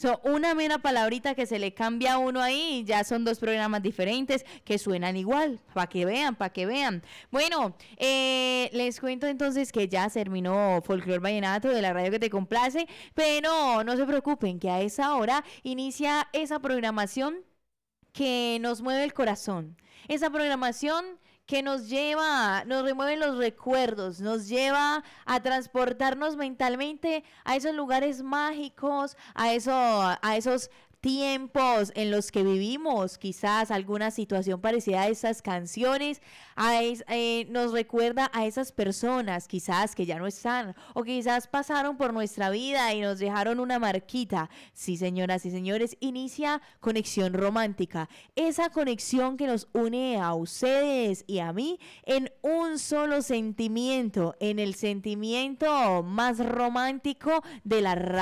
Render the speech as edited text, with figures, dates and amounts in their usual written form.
Una mera palabrita que se le cambia a uno ahí y ya son dos programas diferentes que suenan igual, para que vean, para que vean. Bueno, les cuento entonces que ya terminó Folclor Vallenato de la radio que te complace, pero no se preocupen que a esa hora inicia esa programación que nos mueve el corazón, esa programación que nos lleva, nos remueve los recuerdos, nos lleva a transportarnos mentalmente a esos lugares mágicos, a esos tiempos en los que vivimos, quizás alguna situación parecida a esas canciones, nos recuerda a esas personas quizás que ya no están o quizás pasaron por nuestra vida y nos dejaron una marquita. Sí, señoras y señores, inicia Conexión Romántica, esa conexión que nos une a ustedes y a mí en un solo sentimiento, en el sentimiento más romántico de la radio.